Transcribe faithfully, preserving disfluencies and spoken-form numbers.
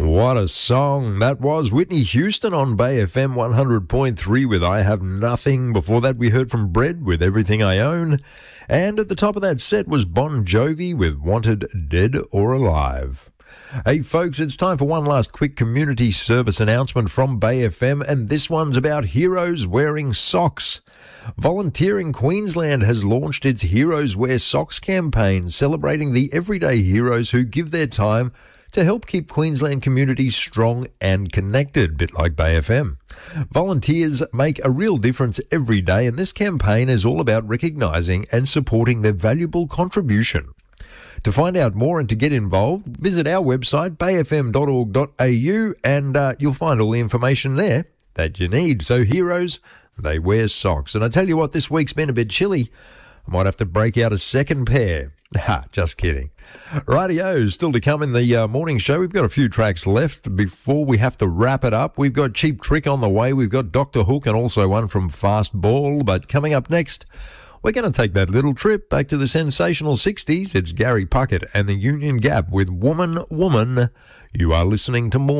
What a song. That was Whitney Houston on Bay F M one hundred point three with I Have Nothing. Before that, we heard from Bread with Everything I Own. And at the top of that set was Bon Jovi with Wanted Dead or Alive. Hey folks, it's time for one last quick community service announcement from Bay F M, and this one's about heroes wearing socks. Volunteering Queensland has launched its Heroes Wear Socks campaign, celebrating the everyday heroes who give their time to help keep Queensland communities strong and connected, bit like Bay F M. Volunteers make a real difference every day, and this campaign is all about recognising and supporting their valuable contribution. To find out more and to get involved, visit our website, bay f m dot org dot a u, and uh, you'll find all the information there that you need. So heroes, they wear socks. And I tell you what, this week's been a bit chilly. I might have to break out a second pair. Ha, just kidding. Rightio, still to come in the uh, morning show. We've got a few tracks left before we have to wrap it up. We've got Cheap Trick on the way. We've got Doctor Hook and also one from Fast Ball. But coming up next, we're going to take that little trip back to the sensational sixties. It's Gary Puckett and the Union Gap with Woman, Woman. You are listening to more.